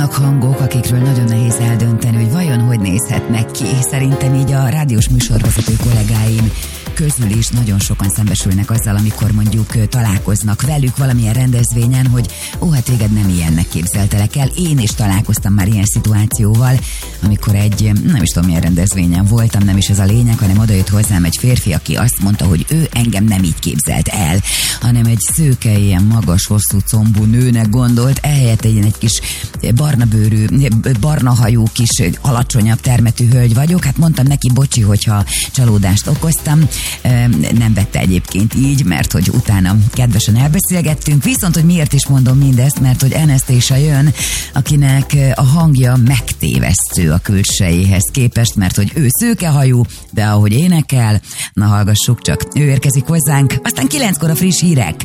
vannak hangok, akikről nagyon nehéz eldönteni, hogy vajon hogy nézhetnek ki. Szerintem így a rádiós műsorvezető kollégáim közül is nagyon sokan szembesülnek azzal, amikor mondjuk találkoznak velük valamilyen rendezvényen, hogy hát téged nem ilyennek képzeltelek el. Én is találkoztam már ilyen szituációval, amikor egy, nem is tudom milyen rendezvényen voltam, nem is ez a lényeg, hanem odajött hozzám egy férfi, aki azt mondta, hogy ő engem nem így képzelt el, hanem egy szőke, ilyen magas, hosszú combú nőnek gondolt, ehelyett egy kis barna bőrű, barna hajú, kis alacsonyabb termetű hölgy vagyok. Hát mondtam neki, bocsi, hogyha csalódást okoztam. Nem vette egyébként így, mert hogy utána kedvesen elbeszélgettünk, viszont hogy miért is mondom mindezt, mert hogy Anastasia jön, akinek a hangja megtévesztő a külsejéhez képest, mert hogy ő szőkehajú, de ahogy énekel, na hallgassuk csak, ő érkezik hozzánk, aztán 9-kor a friss hírek.